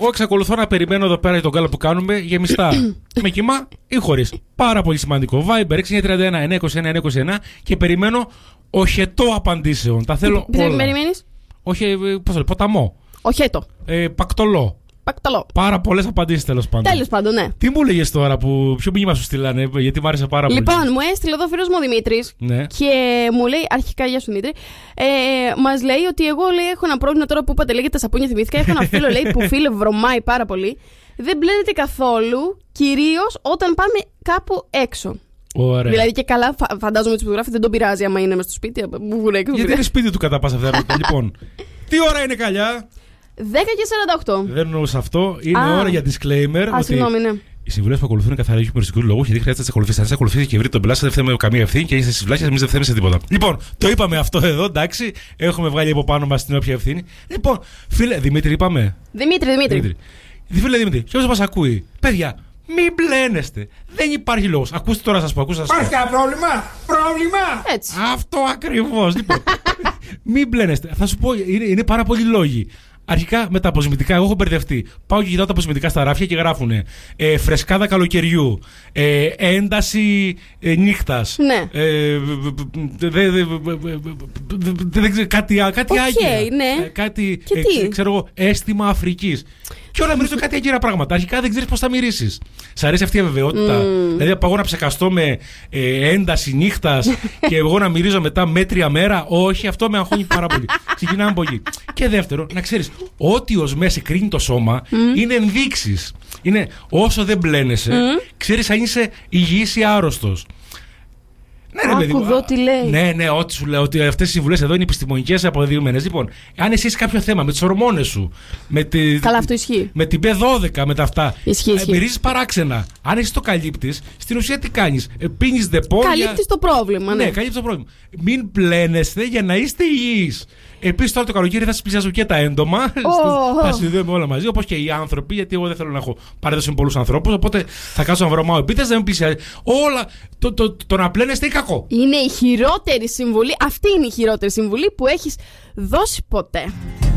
Εγώ εξακολουθώ να περιμένω εδώ πέρα για τον κάλο που κάνουμε γεμιστά. Με κύμα ή χωρίς. Πάρα πολύ σημαντικό. Viber 631-921-921 και περιμένω οχετό απαντήσεων. Τα θέλω όλα. Περιμένεις? Όχι, πώς το λέω, ποταμό. Οχέτο. Πακτολό. Πακτολό. Πάρα πολλές απαντήσεις τέλος πάντων. Τέλος πάντων, ναι. Τι μου έλεγες τώρα, ποιο μήνυμα σου στείλανε, γιατί μου άρεσε πάρα πολύ. Λοιπόν, μου έστειλε εδώ ο φίλος μου ο Δημήτρης. Ναι. Και μου λέει, αρχικά, γεια σου Δημήτρη. Μας λέει ότι εγώ λέει, έχω ένα πρόβλημα τώρα που είπατε, λέγεται σαπούνια, θυμήθηκα. Έχω ένα φίλο λέει, που φίλε βρωμάει πάρα πολύ. Δεν μπλένεται καθόλου, κυρίως όταν πάμε κάπου έξω. Ωραία. Δηλαδή και καλά, φαντάζομαι ότι φωτογράφη δεν τον πειράζει άμα είναι μες στο σπίτι. Γιατί είναι σπίτι του κατά πάσα πιθανότητα. Λοιπόν, τι ώρα είναι καλιά? 10:48. Δεν εννοούσα αυτό. Είναι ώρα για disclaimer. Συγγνώμη, ναι. Οι συμβουλές που ακολουθούν καθαρά για humoristiικούς λόγους, γιατί χρειάζεται να τις ακολουθήσει. Αν τις ακολουθήσει και βρείτε τον πελάτη, δεν φταίμε καμία ευθύνη και είστε στις βλάχες, εμείς δεν φταίμε σε τίποτα. Λοιπόν, το είπαμε αυτό εδώ, εντάξει. Έχουμε βγάλει από πάνω μας την όποια ευθύνη. Λοιπόν, φίλε, Δημήτρη, είπαμε. Δημήτρη. Φίλε Δημήτρη, ποιος μας ακούει? Παιδιά, μην μπλένεστε. Δεν υπάρχει λόγος. Ακούστε τώρα, σας πω. Υπάρχει κανένα πρόβλημα? Έτσι. Αυτό ακριβώς. Λοιπόν, μην μπλένεστε. Θα σου πω, είναι πάρα πολλοί λόγοι. Αρχικά με τα αποσμητικά, εγώ έχω μπερδευτεί. Πάω και κοιτάω τα αποσμητικά στα ράφια και γράφουνε φρεσκάδα καλοκαιριού, ένταση νύχτας. Ναι. Δεν ξέρω, κάτι άγγερα. Ναι. Κάτι, ξέρω εγώ, αίσθημα Αφρικής. Και όλα μυρίζουν κάτι άγκυρα πράγματα. Αρχικά δεν ξέρεις πώς θα μυρίσεις. Σ' αρέσει αυτή η αβεβαιότητα? Δηλαδή, πάω να ψεκαστώ με ένταση νύχτας και εγώ να μυρίζω μετά μέτρια μέρα. Όχι, αυτό με αγχώνει πάρα πολύ. Ξεκινάμε από εκεί. Και δεύτερο, να ξέρεις, ό,τι ως μέση κρίνει το σώμα είναι ενδείξεις. Είναι όσο δεν μπλένεσαι, ξέρεις αν είσαι υγιής ή άρρωστος. Ναι, Άκου εδώ τι λέει. Ναι, ό,τι σου λέω, ότι αυτές οι συμβουλές εδώ είναι επιστημονικές αποδεδειγμένες. Λοιπόν, αν εσύ έχεις κάποιο θέμα με τις ορμόνες σου, Καλά, αυτό ισχύει. με την B12, με τα αυτά, Ισχύει. μυρίζεις παράξενα. Αν εσύ το καλύπτεις, στην ουσία τι κάνεις? Πίνεις δεπόλια. Καλύπτεις το πρόβλημα, ναι. Ναι, καλύπτεις το πρόβλημα. Μην πλένεστε για να είστε υγιείς. Επίσης, τώρα το καλοκαίρι θα σας πλησιάζω και τα έντομα. Θα συνδέουμε όλα μαζί, όπως και οι άνθρωποι, γιατί εγώ δεν θέλω να έχω παρέδωση με πολλούς ανθρώπους. Οπότε θα κάτσω να βρωμάω επίτες, δεν με πλησιάζει. Όλα. Το να πλένεστε είναι κακό. Είναι η χειρότερη συμβουλή. Αυτή είναι η χειρότερη συμβουλή που έχεις δώσει ποτέ.